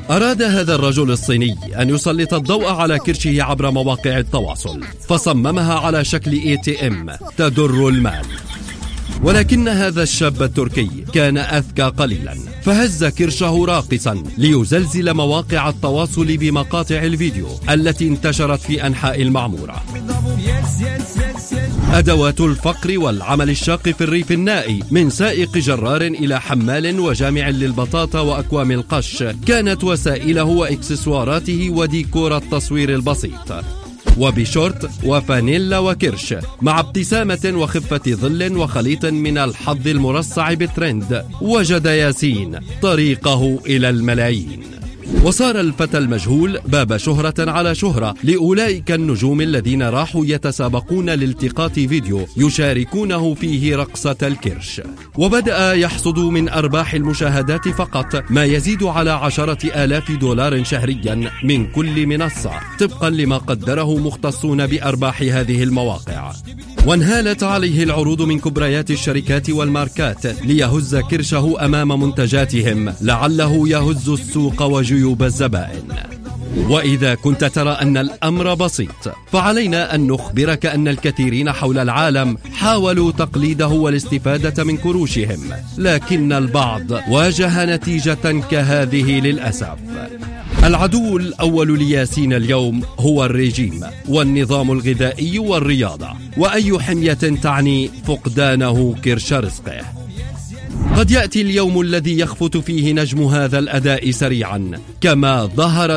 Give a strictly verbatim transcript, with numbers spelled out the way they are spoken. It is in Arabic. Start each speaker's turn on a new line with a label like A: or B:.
A: أراد هذا الرجل الصيني أن يسلط الضوء على كرشه عبر مواقع التواصل، فصممها على شكل إيه تي إم تدر المال. ولكن هذا الشاب التركي كان أذكى قليلا، فهز كرشه راقصا ليزلزل مواقع التواصل بمقاطع الفيديو التي انتشرت في أنحاء المعمورة. أدوات الفقر والعمل الشاق في الريف النائي، من سائق جرار إلى حمال وجامع للبطاطا وأكوام القش، كانت وسائله وإكسسواراته وديكور التصوير البسيط، وبشورت وفانيلا وكرش، مع ابتسامة وخفة ظل وخليط من الحظ المرصع بالترند، وجد ياسين طريقه إلى الملايين. وصار الفتى المجهول باب شهرة على شهرة لأولئك النجوم الذين راحوا يتسابقون لالتقاط فيديو يشاركونه فيه رقصة الكرش، وبدأ يحصد من أرباح المشاهدات فقط ما يزيد على عشرة آلاف دولار شهريا من كل منصة، طبقا لما قدره مختصون بأرباح هذه المواقع. وانهالت عليه العروض من كبريات الشركات والماركات ليهز كرشه أمام منتجاتهم، لعله يهز السوق وجيوب الزبائن. وإذا كنت ترى أن الأمر بسيط، فعلينا أن نخبرك أن الكثيرين حول العالم حاولوا تقليده والاستفادة من كروشهم، لكن البعض واجه نتيجة كهذه للأسف. العدو الأول لياسين اليوم هو الرجيم والنظام الغذائي والرياضة، وأي حمية تعني فقدانه كرش رزقه. قد يأتي اليوم الذي يخفت فيه نجم هذا الأداء سريعا، كما ظهر